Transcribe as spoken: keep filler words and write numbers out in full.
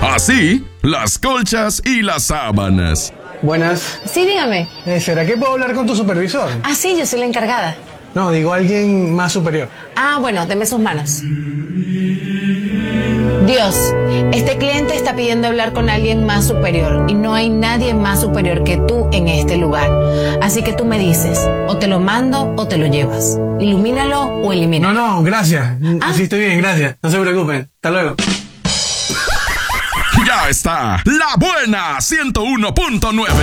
Así, las colchas y las sábanas. Buenas. Sí, dígame. Eh, ¿Será que puedo hablar con tu supervisor? Ah, sí, yo soy la encargada. No, digo alguien más superior. Ah, bueno, deme sus manos. Dios, este cliente está pidiendo hablar con alguien más superior y no hay nadie más superior que tú en este lugar. Así que tú me dices, o te lo mando o te lo llevas. Ilumínalo o elimínalo. No, no, gracias. ¿Ah? Sí, estoy bien, gracias. No se preocupen. Hasta luego. Ya está, La Buena ciento uno punto nueve.